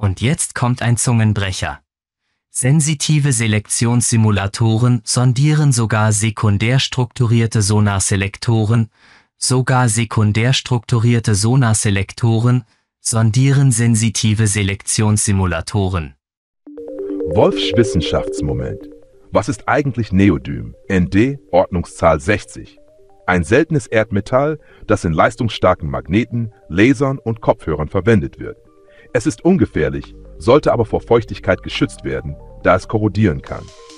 Und jetzt kommt ein Zungenbrecher. Sensitive Selektionssimulatoren sondieren sogar sekundär strukturierte Sonarselektoren, sondieren sensitive Selektionssimulatoren. Wolfsch Wissenschaftsmoment. Was ist eigentlich Neodym, Nd, Ordnungszahl 60? Ein seltenes Erdmetall, das in leistungsstarken Magneten, Lasern und Kopfhörern verwendet wird. Es ist ungefährlich, sollte aber vor Feuchtigkeit geschützt werden, da es korrodieren kann.